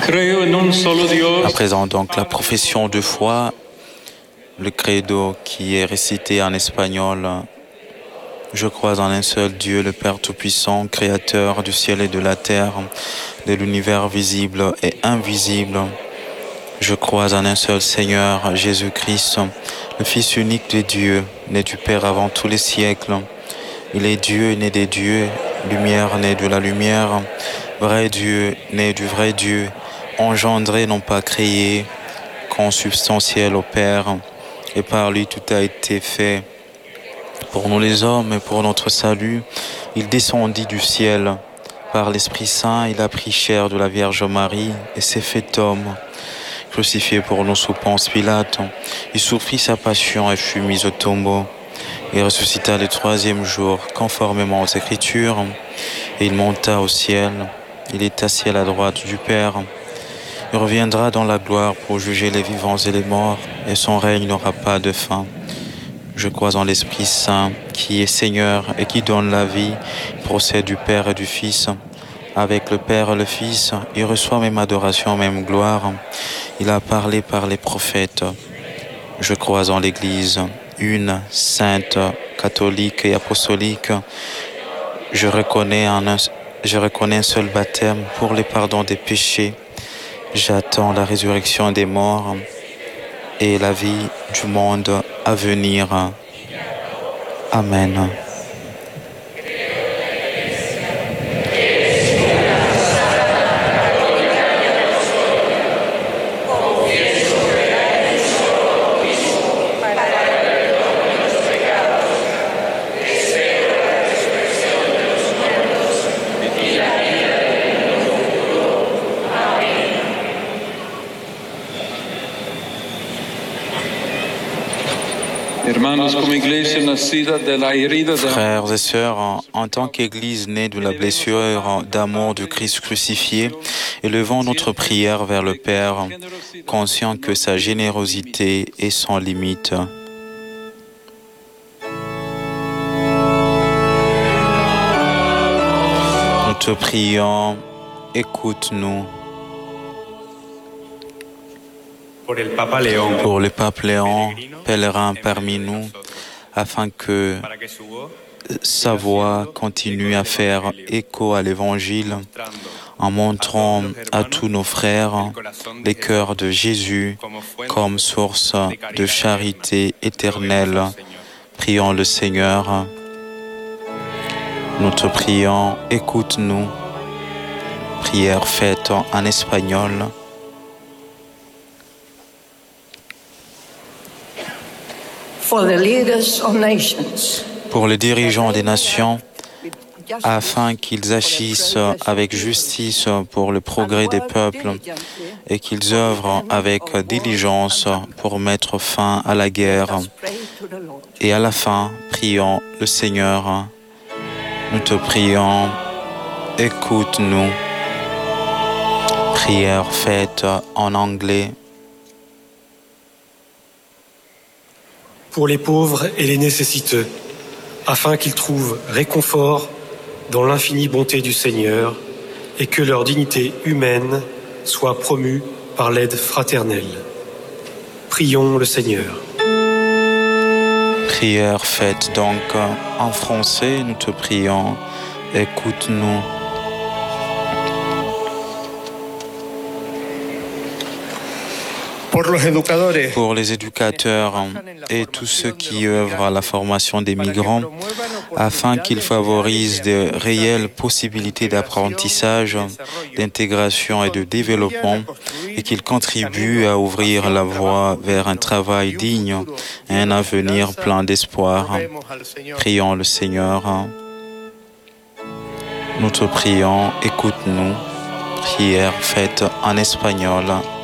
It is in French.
À présent, donc, la profession de foi, le credo qui est récité en espagnol. Je crois en un seul Dieu, le Père Tout-Puissant, Créateur du ciel et de la terre, de l'univers visible et invisible. Je crois en un seul Seigneur, Jésus-Christ, le Fils unique de Dieu, né du Père avant tous les siècles. Il est Dieu, né des dieux, lumière, né de la lumière, vrai Dieu, né du vrai Dieu, engendré, non pas créé, consubstantiel au Père, et par lui tout a été fait. Pour nous les hommes et pour notre salut, il descendit du ciel. Par l'Esprit Saint, il a pris chair de la Vierge Marie et s'est fait homme. Crucifié pour nous sous Ponce Pilate, il souffrit sa passion et fut mis au tombeau. Il ressuscita le troisième jour, conformément aux Écritures, et il monta au ciel. Il est assis à la droite du Père. Il reviendra dans la gloire pour juger les vivants et les morts, et son règne n'aura pas de fin. Je crois en l'Esprit Saint, qui est Seigneur et qui donne la vie, procède du Père et du Fils. Avec le Père et le Fils, il reçoit même adoration, même gloire. Il a parlé par les prophètes. Je crois en l'Église, une, sainte, catholique et apostolique. Je reconnais un seul baptême pour le pardon des péchés. J'attends la résurrection des morts et la vie du monde à venir. Amen. Frères et sœurs, en tant qu'Église née de la blessure d'amour du Christ crucifié, élevons notre prière vers le Père, conscient que sa générosité est sans limite. Nous te prions, écoute-nous. Pour le pape Léon, pèlerin parmi nous, afin que sa voix continue à faire écho à l'Évangile, en montrant à tous nos frères les cœurs de Jésus comme source de charité éternelle. Prions le Seigneur. Nous te prions, écoute-nous. Prière faite en espagnol. Pour les dirigeants des nations, afin qu'ils agissent avec justice pour le progrès des peuples et qu'ils œuvrent avec diligence pour mettre fin à la guerre. Et à la fin, prions le Seigneur. Nous te prions, écoute-nous. Prière faite en anglais. Pour les pauvres et les nécessiteux, afin qu'ils trouvent réconfort dans l'infinie bonté du Seigneur et que leur dignité humaine soit promue par l'aide fraternelle. Prions le Seigneur. Prière faite donc en français, nous te prions, écoute-nous. Pour les éducateurs et tous ceux qui œuvrent à la formation des migrants, afin qu'ils favorisent de réelles possibilités d'apprentissage, d'intégration et de développement, et qu'ils contribuent à ouvrir la voie vers un travail digne et un avenir plein d'espoir. Prions le Seigneur. Nous te prions, écoute-nous. Prière faite en espagnol.